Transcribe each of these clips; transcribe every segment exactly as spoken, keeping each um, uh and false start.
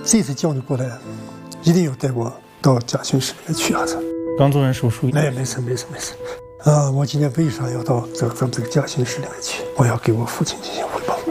这次叫你过来，一定要带我到家训室里面去啊！ 刚做完手术， 没没事没事没事。啊，我今天为啥要到这咱们这个家训室里面去？我要给我父亲进行汇报。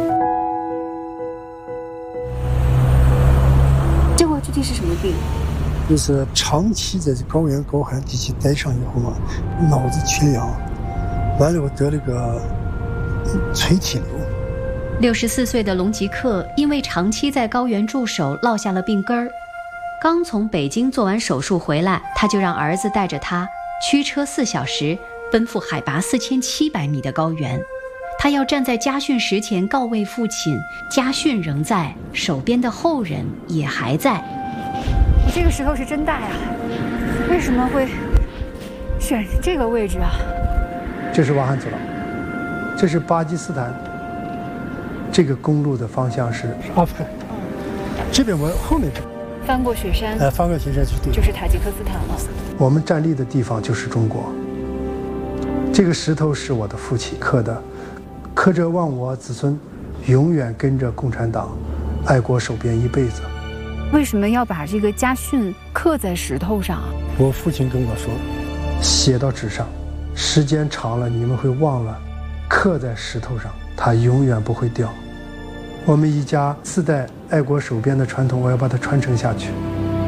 这个具体是什么病？ 就是长期在高原高寒地区待上以后嘛，脑子缺氧，完了我得了个垂体瘤。 六十四岁的隆吉克因为长期在高原驻守，落下了病根儿。刚从北京做完手术回来，他就让儿子带着他驱车四小时奔赴海拔四千七百米的高原。他要站在家训石前告慰父亲，家训仍在，手边的后人也还在。 你这个石头是真大呀，为什么会选这个位置啊？ 这是瓦罕子廊，这是巴基斯坦。这个公路的方向是阿富汗，这边我后面翻过雪山， 哎，翻过雪山去对， 就是塔吉克斯坦了。 我们站立的地方就是中国。这个石头是我的父亲刻的，刻着望我子孙永远跟着共产党，爱国守边一辈子。 为什么要把这个家训刻在石头上啊？ 我父亲跟我说，写到纸上，时间长了你们会忘了，刻在石头上，它永远不会掉。我们一家自带爱国守边的传统，我要把它传承下去。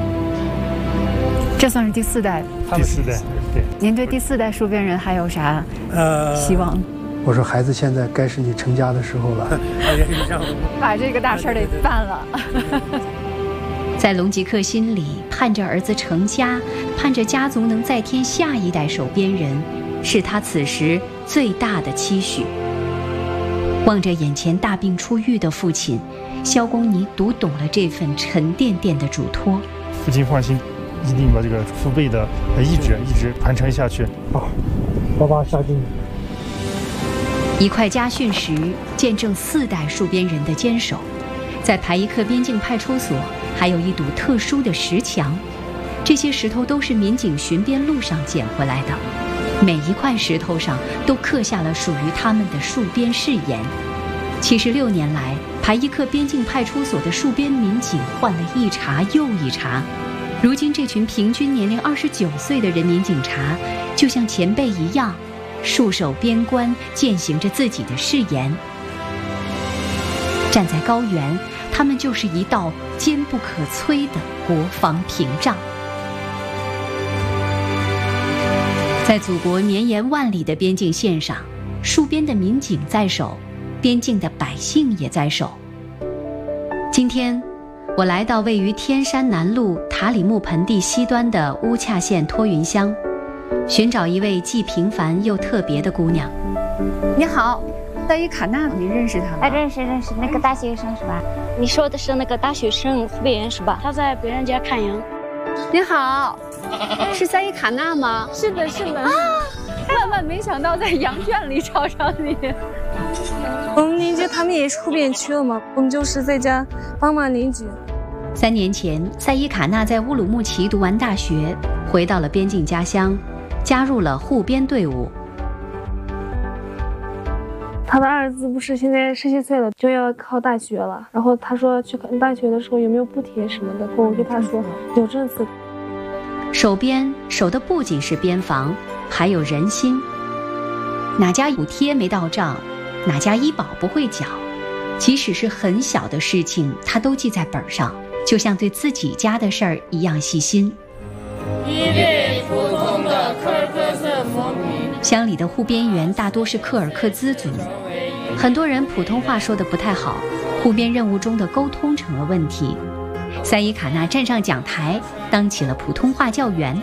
这算是第四代， 第四代，对。 您对第四代戍边人还有啥呃希望？ 我说孩子，现在该是你成家的时候了， 把这个大事得办了。 在隆吉克心里，盼着儿子成家，盼着家族能再添下一代守边人，是他此时最大的期许。望着眼前大病初愈的父亲，萧公尼读懂了这份沉甸甸的嘱托。 父亲放心，一定把这个父辈的意志一直传承下去。 好，我把下定。 一块家训石见证四代戍边人的坚守。在排伊克边境派出所还有一堵特殊的石墙，这些石头都是民警巡边路上捡回来的，每一块石头上都刻下了属于他们的戍边誓言。七十六年来，排伊克边境派出所的戍边民警换了一茬又一茬，如今这群平均年龄二十九岁的人民警察，就像前辈一样，戍守边关，践行着自己的誓言。站在高原，他们就是一道坚不可摧的国防屏障。在祖国绵延万里的边境线上，戍边的民警在守，边境的百姓也在守。今天我来到位于天山南路塔里木盆地西端的乌恰县托云乡，寻找一位既平凡又特别的姑娘。 你好，塞伊卡纳，你认识她吗？ 哎，认识认识，那个大学生是吧？你说的是那个大学生傅贝员是吧？他在别人家看羊。 你好，是塞伊卡纳吗？ 是的，是的。 啊，万万没想到在羊圈里找上你。 我们邻居他们也是后边去了嘛，我们就是在家帮忙邻居。 三年前，塞伊卡纳在乌鲁木齐读完大学，回到了边境家乡，加入了护边队伍。 他的儿子不是现在十七岁了，就要考大学了。然后他说去考大学的时候有没有补贴什么的，我给他说有政策。 守边守的不仅是边防，还有人心。哪家补贴没到账，哪家医保不会缴，即使是很小的事情，他都记在本上，就像对自己家的事儿一样细心。 一位普通的柯尔克孜牧民。 乡里的护边员大多是柯尔克孜族，很多人普通话说得不太好，护边任务中的沟通成了问题。塞伊卡纳站上讲台，当起了普通话教员。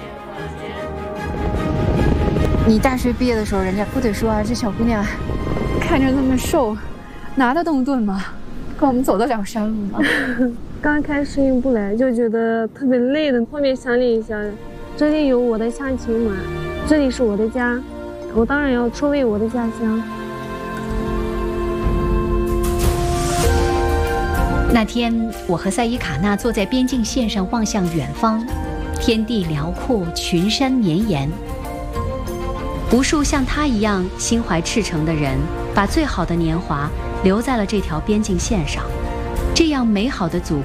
你大学毕业的时候，人家部队说啊，这小姑娘看着那么瘦，拿得动盾吗？跟我们走得了山路吗？ 刚开始适应不来，就觉得特别累的。后面想了一下，这里有我的乡亲嘛，这里是我的家，我当然要守卫我的家乡。 那天，我和塞伊卡纳坐在边境线上望向远方，天地辽阔，群山绵延。无数像他一样心怀赤诚的人，把最好的年华留在了这条边境线上。这样美好的祖